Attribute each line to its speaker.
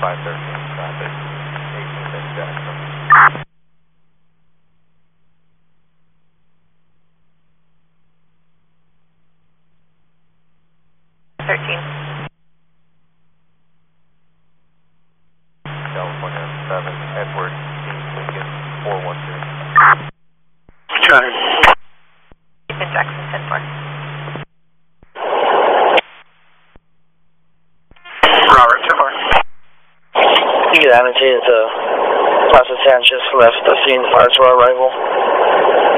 Speaker 1: 513 traffic, 18 Miss Jackson.
Speaker 2: 13.
Speaker 1: California 7, Edward D. Lincoln 412.
Speaker 3: Connor.
Speaker 2: Ethan Jackson 10-4.
Speaker 3: Robert, 10-4. Unit attitude is Plaza Sanchez left the scene prior to our arrival.